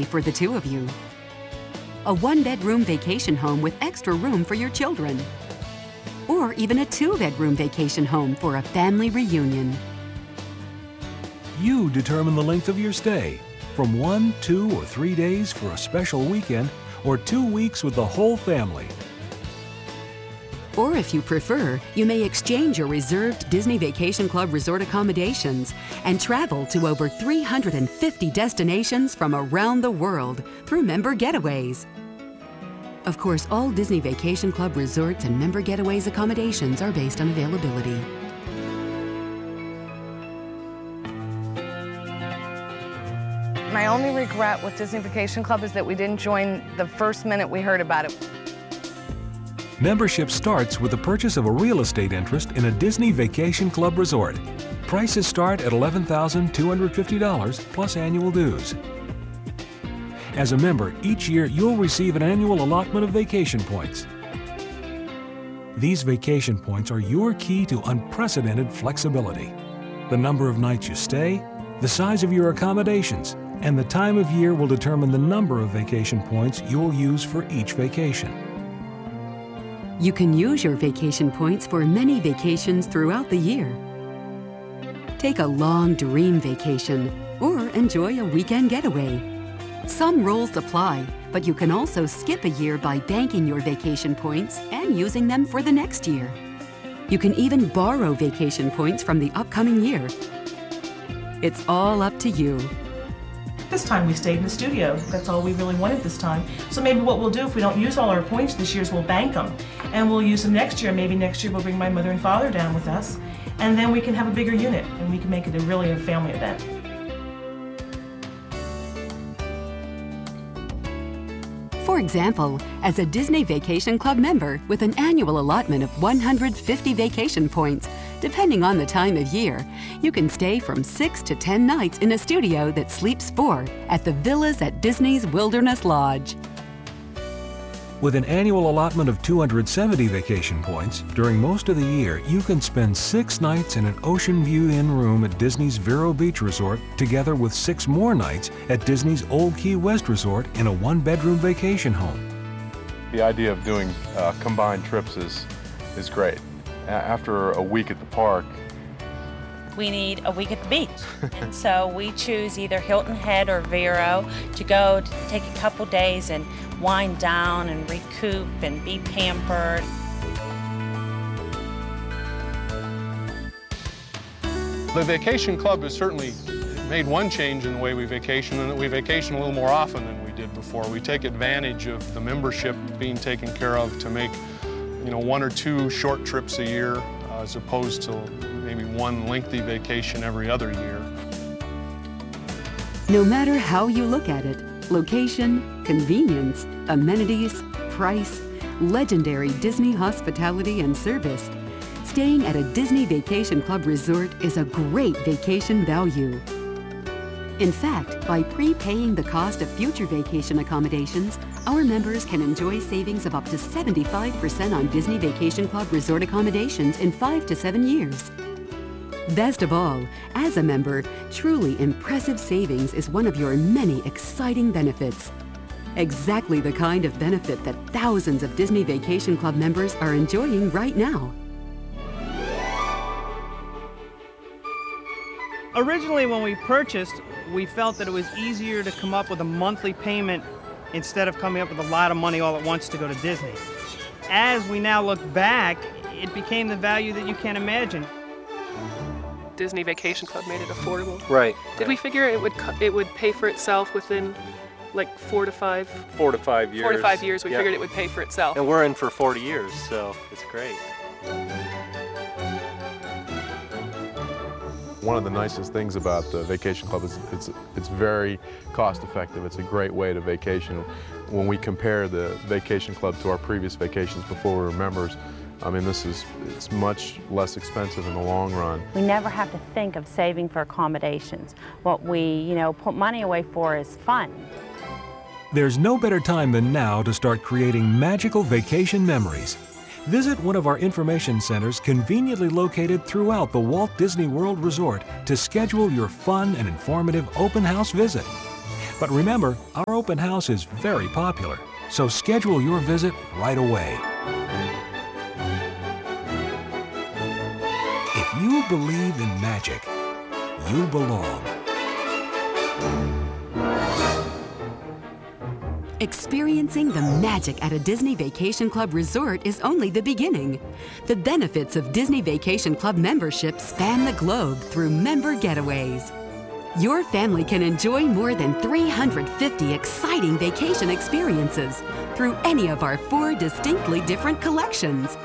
for the two of you. A one-bedroom vacation home with extra room for your children. Or even a two-bedroom vacation home for a family reunion. You determine the length of your stay, from 1, 2, or 3 days for a special weekend, or 2 weeks with the whole family. Or if you prefer, you may exchange your reserved Disney Vacation Club resort accommodations and travel to over 350 destinations from around the world through member getaways. Of course, all Disney Vacation Club resorts and member getaways accommodations are based on availability. My only regret with Disney Vacation Club is that we didn't join the first minute we heard about it. Membership starts with the purchase of a real estate interest in a Disney Vacation Club resort. Prices start at $11,250 plus annual dues. As a member, each year you'll receive an annual allotment of vacation points. These vacation points are your key to unprecedented flexibility. The number of nights you stay, the size of your accommodations, and the time of year will determine the number of vacation points you'll use for each vacation. You can use your vacation points for many vacations throughout the year. Take a long dream vacation or enjoy a weekend getaway. Some rules apply, but you can also skip a year by banking your vacation points and using them for the next year. You can even borrow vacation points from the upcoming year. It's all up to you. This time we stayed in the studio. That's all we really wanted this time. So maybe what we'll do if we don't use all our points this year is we'll bank them. And we'll use them next year. Maybe next year we'll bring my mother and father down with us. And then we can have a bigger unit and we can make it really a family event. For example, as a Disney Vacation Club member with an annual allotment of 150 vacation points, depending on the time of year, you can stay from 6 to 10 nights in a studio that sleeps 4 at the Villas at Disney's Wilderness Lodge. With an annual allotment of 270 vacation points, during most of the year, you can spend 6 nights in an Ocean View Inn room at Disney's Vero Beach Resort, together with 6 more nights at Disney's Old Key West Resort in a one-bedroom vacation home. The idea of doing combined trips is great. After a week at the park, we need a week at the beach. And so we choose either Hilton Head or Vero to go to take a couple days and wind down and recoup and be pampered. The Vacation Club has certainly made one change in the way we vacation, and that we vacation a little more often than we did before. We take advantage of the membership being taken care of to make 1 or 2 short trips a year as opposed to maybe one lengthy vacation every other year. No matter how you look at it, location, convenience, amenities, price, legendary Disney hospitality and service, staying at a Disney Vacation Club resort is a great vacation value. In fact, by prepaying the cost of future vacation accommodations, our members can enjoy savings of up to 75% on Disney Vacation Club resort accommodations in 5 to 7 years. Best of all, as a member, truly impressive savings is one of your many exciting benefits. Exactly the kind of benefit that thousands of Disney Vacation Club members are enjoying right now. Originally, when we purchased, we felt that it was easier to come up with a monthly payment instead of coming up with a lot of money all at once to go to Disney. As we now look back, it became the value that you can't imagine. Disney Vacation Club made it affordable. Right. Did we figure it would pay for itself within like 4 to 5 years? 4 to 5 years. 4 to 5 years, we figured it would pay for itself. And we're in for 40 years, so it's great. one of the nicest things about the Vacation Club is it's very cost effective. It's a great way to vacation. When we compare the Vacation Club to our previous vacations before we were members, I mean, it's much less expensive in the long run. We never have to think of saving for accommodations. What we, put money away for is fun. There's no better time than now to start creating magical vacation memories. Visit one of our information centers conveniently located throughout the Walt Disney World Resort to schedule your fun and informative open house visit. But remember, our open house is very popular, so schedule your visit right away. If you believe in magic, you belong. Experiencing the magic at a Disney Vacation Club resort is only the beginning. The benefits of Disney Vacation Club membership span the globe through member getaways. Your family can enjoy more than 350 exciting vacation experiences through any of our 4 distinctly different collections.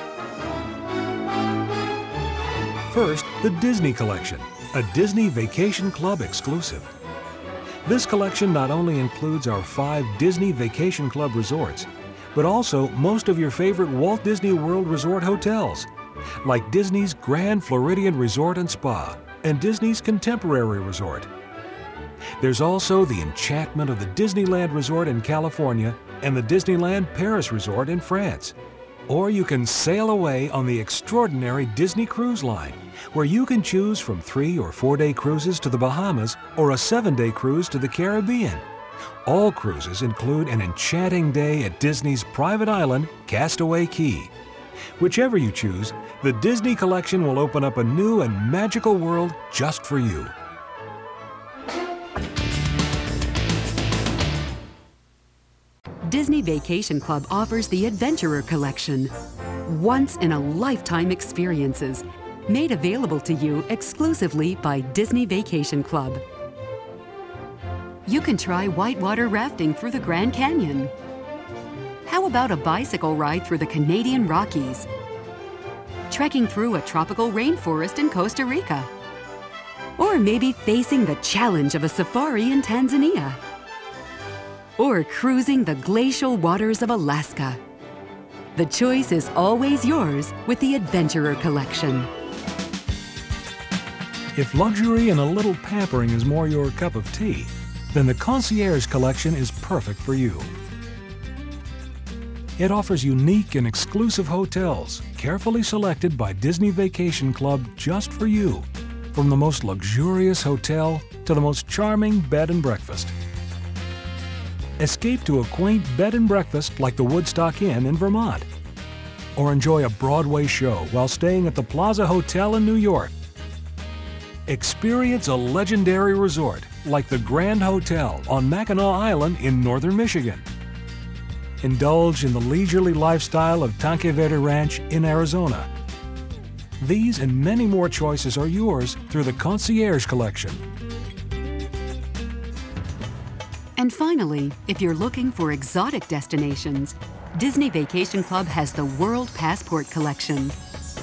First, the Disney Collection, a Disney Vacation Club exclusive. This collection not only includes our 5 Disney Vacation Club resorts, but also most of your favorite Walt Disney World Resort hotels, like Disney's Grand Floridian Resort and Spa and Disney's Contemporary Resort. There's also the enchantment of the Disneyland Resort in California and the Disneyland Paris Resort in France. Or you can sail away on the extraordinary Disney Cruise Line, where you can choose from 3 or 4-day cruises to the Bahamas or a 7-day cruise to the Caribbean. All cruises include an enchanting day at Disney's private island, Castaway Cay. Whichever you choose, the Disney Collection will open up a new and magical world just for you. Disney Vacation Club offers the Adventurer Collection, once-in-a-lifetime experiences made available to you exclusively by Disney Vacation Club. You can try whitewater rafting through the Grand Canyon. How about a bicycle ride through the Canadian Rockies? Trekking through a tropical rainforest in Costa Rica? Or maybe facing the challenge of a safari in Tanzania? Or cruising the glacial waters of Alaska? The choice is always yours with the Adventurer Collection. If luxury and a little pampering is more your cup of tea, then the Concierge Collection is perfect for you. It offers unique and exclusive hotels, carefully selected by Disney Vacation Club just for you, from the most luxurious hotel to the most charming bed and breakfast. Escape to a quaint bed and breakfast like the Woodstock Inn in Vermont. Or enjoy a Broadway show while staying at the Plaza Hotel in New York. Experience a legendary resort like the Grand Hotel on Mackinac Island in northern Michigan. Indulge in the leisurely lifestyle of Tanque Verde Ranch in Arizona. These and many more choices are yours through the Concierge Collection. And finally, if you're looking for exotic destinations, Disney Vacation Club has the World Passport Collection.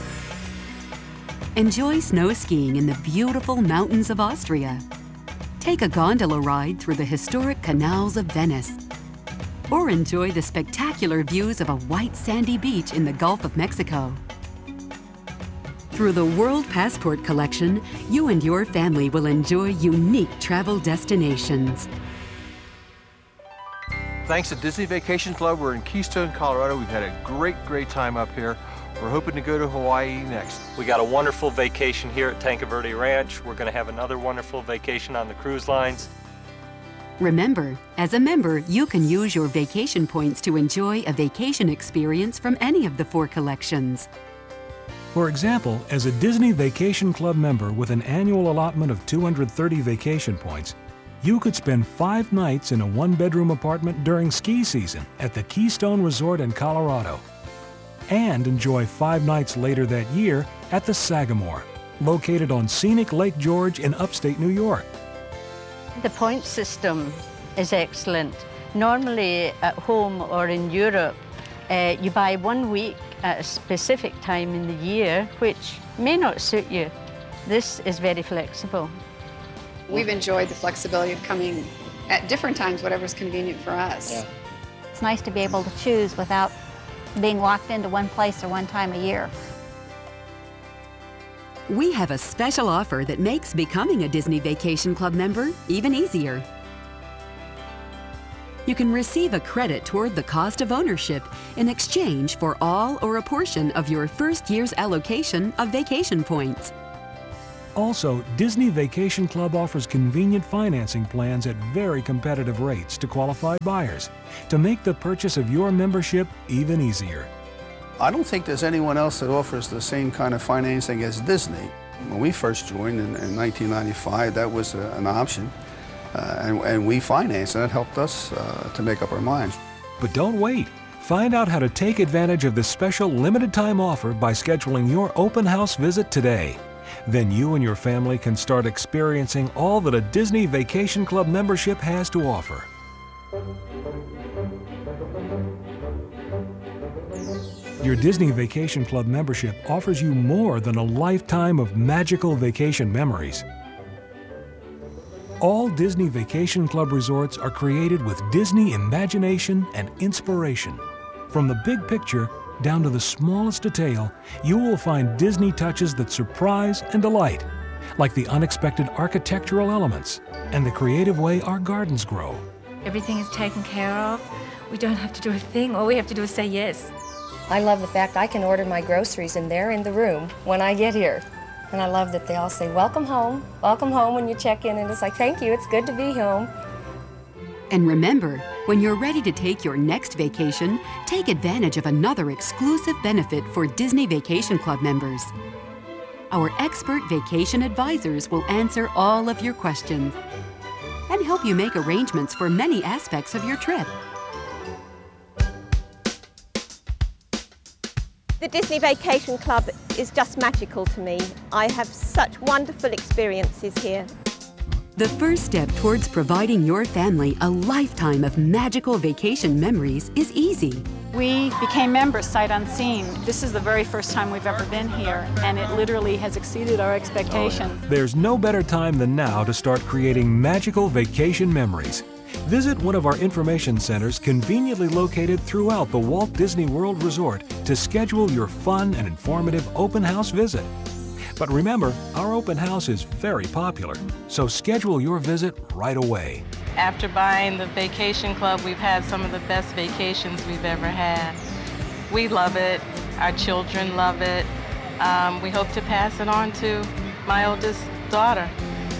Enjoy snow skiing in the beautiful mountains of Austria. Take a gondola ride through the historic canals of Venice. Or enjoy the spectacular views of a white sandy beach in the Gulf of Mexico. Through the World Passport Collection, you and your family will enjoy unique travel destinations. Thanks to Disney Vacation Club, we're in Keystone, Colorado. We've had a great time up here. We're hoping to go to Hawaii next. We got a wonderful vacation here at Tanque Verde Ranch. We're going to have another wonderful vacation on the cruise lines. Remember, as a member, you can use your vacation points to enjoy a vacation experience from any of the 4 collections. For example, as a Disney Vacation Club member with an annual allotment of 230 vacation points, you could spend 5 nights in a 1-bedroom apartment during ski season at the Keystone Resort in Colorado, and enjoy 5 nights later that year at the Sagamore, located on scenic Lake George in upstate New York. The point system is excellent. Normally at home or in Europe, you buy 1 week at a specific time in the year, which may not suit you. This is very flexible. We've enjoyed the flexibility of coming at different times, whatever's convenient for us. Yeah. It's nice to be able to choose without being locked into one place or one time a year. We have a special offer that makes becoming a Disney Vacation Club member even easier. You can receive a credit toward the cost of ownership in exchange for all or a portion of your first year's allocation of vacation points. Also, Disney Vacation Club offers convenient financing plans at very competitive rates to qualified buyers to make the purchase of your membership even easier. I don't think there's anyone else that offers the same kind of financing as Disney. When we first joined in 1995, that was an option, and we financed, and it helped us to make up our minds. But don't wait. Find out how to take advantage of this special limited-time offer by scheduling your open house visit today. Then you and your family can start experiencing all that a Disney Vacation Club membership has to offer. Your Disney Vacation Club membership offers you more than a lifetime of magical vacation memories. All Disney Vacation Club resorts are created with Disney imagination and inspiration. From the big picture down to the smallest detail, you will find Disney touches that surprise and delight, like the unexpected architectural elements and the creative way our gardens grow. Everything is taken care of. We don't have to do a thing. All we have to do is say yes. I love the fact I can order my groceries and they're in the room when I get here. And I love that they all say, welcome home when you check in, and it's like, thank you, it's good to be home. And remember, when you're ready to take your next vacation, take advantage of another exclusive benefit for Disney Vacation Club members. Our expert vacation advisors will answer all of your questions and help you make arrangements for many aspects of your trip. The Disney Vacation Club is just magical to me. I have such wonderful experiences here. The first step towards providing your family a lifetime of magical vacation memories is easy. We became members sight unseen. This is the very first time we've ever been here, and it literally has exceeded our expectations. There's no better time than now to start creating magical vacation memories. Visit one of our information centers conveniently located throughout the Walt Disney World Resort to schedule your fun and informative open house visit. But remember, our open house is very popular, so schedule your visit right away. After buying the Vacation Club, we've had some of the best vacations we've ever had. We love it. Our children love it. We hope to pass it on to my oldest daughter.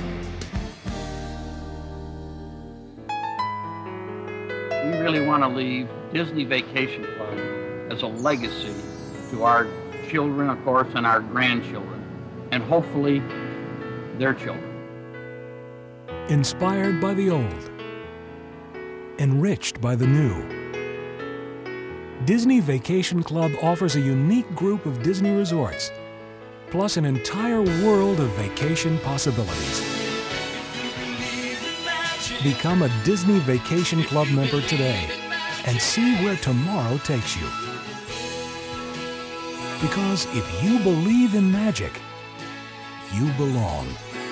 We really want to leave Disney Vacation Club as a legacy to our children, of course, and our grandchildren, and hopefully their children. Inspired by the old, enriched by the new. Disney Vacation Club offers a unique group of Disney resorts, plus an entire world of vacation possibilities. Become a Disney Vacation Club member today and see where tomorrow takes you. Because if you believe in magic, you belong.